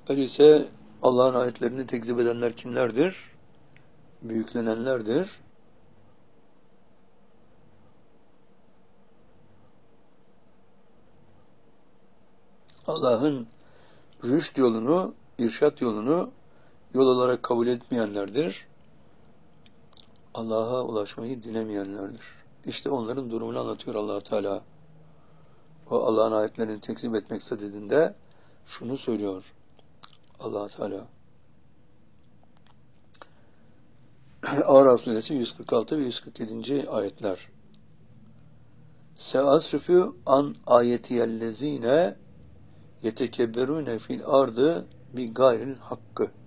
Öyleyse Allah'ın ayetlerini tekzip edenler kimlerdir? Büyüklenenlerdir. Allah'ın rüşt yolunu, irşat yolunu yol olarak kabul etmeyenlerdir. Allah'a ulaşmayı dilemeyenlerdir. İşte onların durumunu anlatıyor Allah Teala. O Allah'ın ayetlerini tekzip etmek istediğinde şunu söylüyor Allah Teala. Araf suresi 146 ve 147. ayetler. Seasrifu an ayetiyellezine yetekebberune fil ardı bi gayril hakkı.